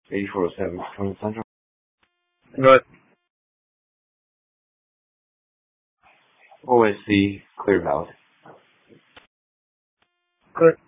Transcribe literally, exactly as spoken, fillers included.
eighty-four oh seven from Central. Good. O S C, Clear Valley. Good.